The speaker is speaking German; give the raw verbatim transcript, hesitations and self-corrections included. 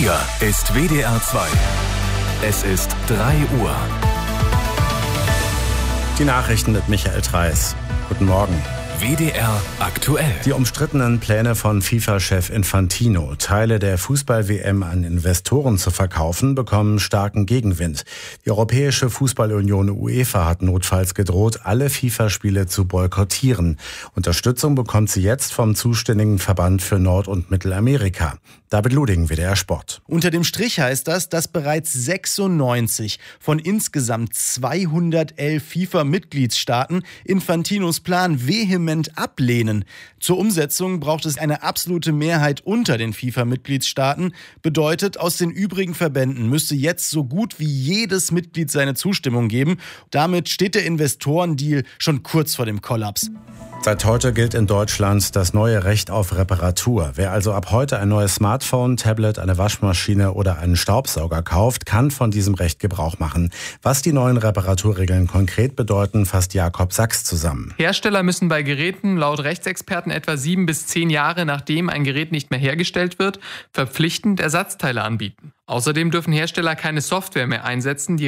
Hier ist W D R zwei. Es ist drei Uhr. Die Nachrichten mit Michael Treis. Guten Morgen. W D R aktuell. Die umstrittenen Pläne von FIFA-Chef Infantino, Teile der Fußball-W M an Investoren zu verkaufen, bekommen starken Gegenwind. Die Europäische Fußballunion UEFA hat notfalls gedroht, alle FIFA-Spiele zu boykottieren. Unterstützung bekommt sie jetzt vom zuständigen Verband für Nord- und Mittelamerika. David Luding, W D R Sport. Unter dem Strich heißt das, dass bereits sechsundneunzig von insgesamt zweihundertelf FIFA-Mitgliedstaaten Infantinos Plan vehement ablehnen. Zur Umsetzung braucht es eine absolute Mehrheit unter den FIFA-Mitgliedstaaten. Bedeutet, aus den übrigen Verbänden müsste jetzt so gut wie jedes Mitglied seine Zustimmung geben. Damit steht der Investorendeal schon kurz vor dem Kollaps. Seit heute gilt in Deutschland das neue Recht auf Reparatur. Wer also ab heute ein neues Smartphone, Tablet, eine Waschmaschine oder einen Staubsauger kauft, kann von diesem Recht Gebrauch machen. Was die neuen Reparaturregeln konkret bedeuten, fasst Jakob Sachs zusammen. Hersteller müssen bei Geräten laut Rechtsexperten etwa sieben bis zehn Jahre nachdem ein Gerät nicht mehr hergestellt wird, verpflichtend Ersatzteile anbieten. Außerdem dürfen Hersteller keine Software mehr einsetzen, die